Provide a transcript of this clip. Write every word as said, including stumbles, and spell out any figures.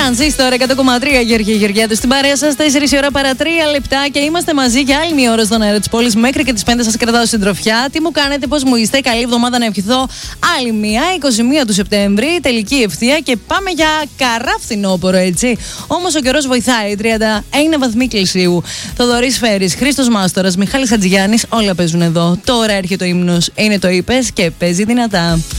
Τρανζίστορ εκατό κόμμα τρία, Γεωργία Γεωργιάδου στην παρέα σας. τέσσερις ώρα παρά τρία λεπτά και είμαστε μαζί για άλλη μια ώρα στον αέρα της πόλης. Μέχρι και τις πέντε σας κρατάω συντροφιά. Τι μου κάνετε, πώς μου είστε? Καλή εβδομάδα να ευχηθώ. Άλλη μια, είκοσι μία του Σεπτέμβρη, τελική ευθεία και πάμε για καρά φθινόπωρο, έτσι. Όμως ο καιρός βοηθάει. τριάντα ένα βαθμοί Κελσίου. Θοδωρής Φέρης, Χρήστος Μάστορας, Μιχάλης Χατζηγιάννης, όλα παίζουν εδώ. Τώρα έρχεται ο ύμνος. Είναι το είπες και παίζει δυνατά.